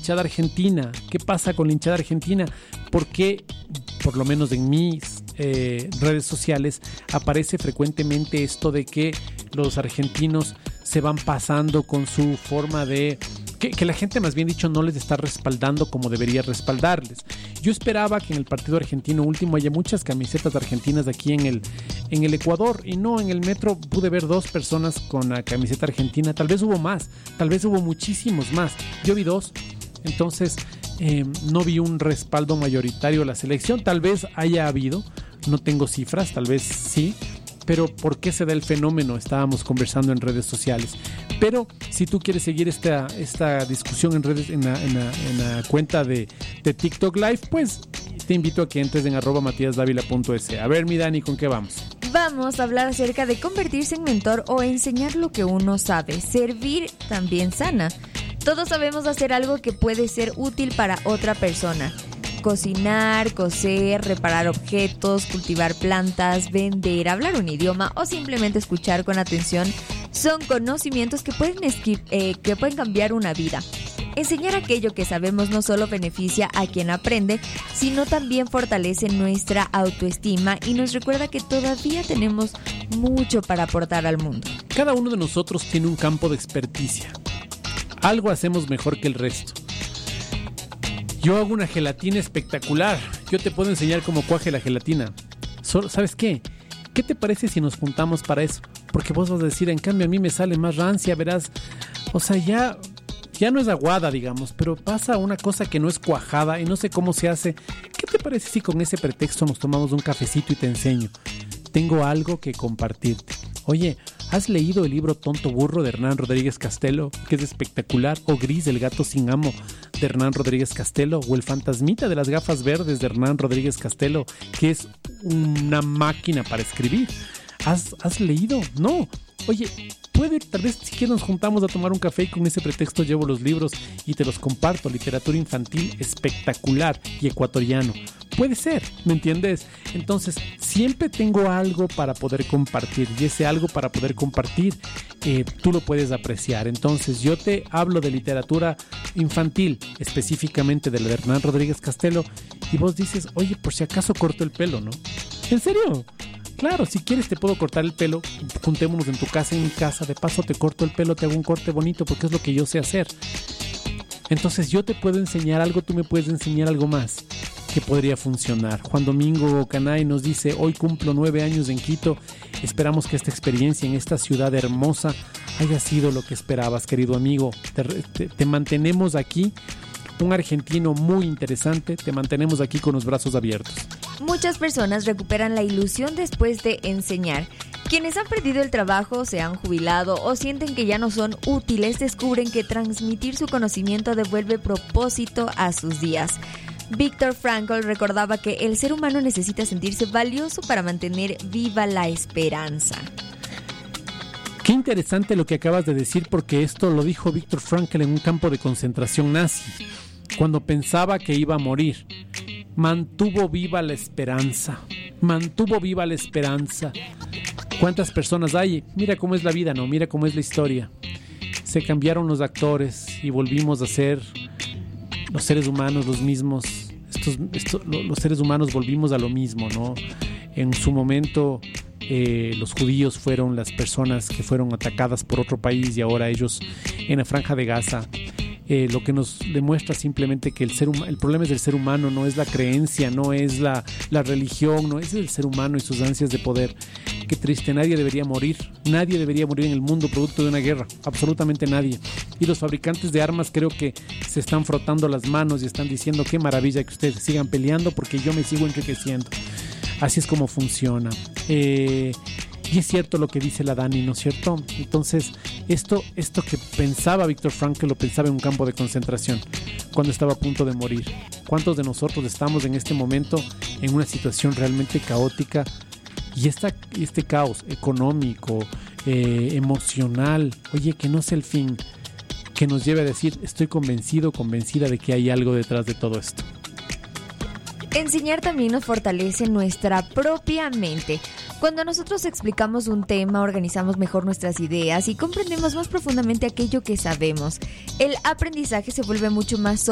hinchada argentina? ¿Qué pasa con la hinchada argentina? ¿Por qué, por lo menos en mis redes sociales, aparece frecuentemente esto de que los argentinos se van pasando con su forma de... Que la gente, más bien dicho, no les está respaldando como debería respaldarles? Yo esperaba que en el partido argentino último haya muchas camisetas argentinas aquí en el Ecuador, y no, en el metro pude ver 2 personas con la camiseta argentina. Tal vez hubo más, tal vez hubo muchísimos más. Yo vi 2, entonces no vi un respaldo mayoritario a la selección. Tal vez haya habido, no tengo cifras, tal vez sí. Pero ¿por qué se da el fenómeno? Estábamos conversando en redes sociales. Pero si tú quieres seguir esta discusión en redes, en la cuenta de TikTok Live, pues te invito a que entres en @matiasdavila.es. A ver, mi Dani, ¿con qué vamos? Vamos a hablar acerca de convertirse en mentor o enseñar lo que uno sabe. Servir también sana. Todos sabemos hacer algo que puede ser útil para otra persona. Cocinar, coser, reparar objetos, cultivar plantas, vender, hablar un idioma o simplemente escuchar con atención son conocimientos que pueden cambiar una vida. Enseñar aquello que sabemos no solo beneficia a quien aprende, sino también fortalece nuestra autoestima y nos recuerda que todavía tenemos mucho para aportar al mundo. Cada uno de nosotros tiene un campo de experticia. Algo hacemos mejor que el resto. Yo hago una gelatina espectacular. Yo te puedo enseñar cómo cuaje la gelatina. ¿Sabes qué? ¿Qué te parece si nos juntamos para eso? Porque vos vas a decir, en cambio a mí me sale más rancia, verás. O sea, ya no es aguada, digamos, pero pasa una cosa que no es cuajada y no sé cómo se hace. ¿Qué te parece si con ese pretexto nos tomamos un cafecito y te enseño? Tengo algo que compartirte. Oye, ¿has leído el libro Tonto Burro de Hernán Rodríguez Castelo, que es espectacular? O Gris, el gato sin amo, de Hernán Rodríguez Castelo. O El fantasmita de las gafas verdes, de Hernán Rodríguez Castelo, que es una máquina para escribir. ¿Has leído? No. Oye, tal vez si quieres nos juntamos a tomar un café y con ese pretexto llevo los libros y te los comparto. Literatura infantil espectacular y ecuatoriano. Puede ser, ¿me entiendes? Entonces, siempre tengo algo para poder compartir, y ese algo para poder compartir tú lo puedes apreciar. Entonces, yo te hablo de literatura infantil, específicamente de la de Hernán Rodríguez Castelo, y vos dices, oye, por si acaso corto el pelo, ¿no? ¿En serio? Claro, si quieres te puedo cortar el pelo, juntémonos en tu casa, en mi casa, de paso te corto el pelo, te hago un corte bonito porque es lo que yo sé hacer. Entonces yo te puedo enseñar algo, tú me puedes enseñar algo más que podría funcionar. Juan Domingo Canay nos dice, hoy cumplo 9 años en Quito, esperamos que esta experiencia en esta ciudad hermosa haya sido lo que esperabas, querido amigo. Te mantenemos aquí, un argentino muy interesante, te mantenemos aquí con los brazos abiertos. Muchas personas recuperan la ilusión después de enseñar. Quienes han perdido el trabajo, se han jubilado o sienten que ya no son útiles, descubren que transmitir su conocimiento devuelve propósito a sus días. Viktor Frankl recordaba que el ser humano necesita sentirse valioso para mantener viva la esperanza. Qué interesante lo que acabas de decir, porque esto lo dijo Viktor Frankl en un campo de concentración nazi, cuando pensaba que iba a morir. Mantuvo viva la esperanza. Mantuvo viva la esperanza. ¿Cuántas personas hay? Mira cómo es la vida, ¿no? Mira cómo es la historia. Se cambiaron los actores y volvimos a ser los seres humanos los mismos. Los seres humanos volvimos a lo mismo, ¿no? En su momento los judíos fueron las personas que fueron atacadas por otro país, y ahora ellos en la Franja de Gaza. Lo que nos demuestra simplemente que el problema es del ser humano, no es la creencia, no es la religión, no es el ser humano y sus ansias de poder. Qué triste, nadie debería morir en el mundo producto de una guerra, absolutamente nadie. Y los fabricantes de armas creo que se están frotando las manos y están diciendo qué maravilla que ustedes sigan peleando porque yo me sigo enriqueciendo. Así es como funciona. Y es cierto lo que dice la Dani, ¿no es cierto? Entonces, esto que pensaba Viktor Frankl lo pensaba en un campo de concentración, cuando estaba a punto de morir. ¿Cuántos de nosotros estamos en este momento en una situación realmente caótica? Y este caos económico, emocional, oye, que no es el fin, que nos lleve a decir, estoy convencida de que hay algo detrás de todo esto. Enseñar también nos fortalece nuestra propia mente. Cuando nosotros explicamos un tema, organizamos mejor nuestras ideas y comprendemos más profundamente aquello que sabemos. El aprendizaje se vuelve mucho más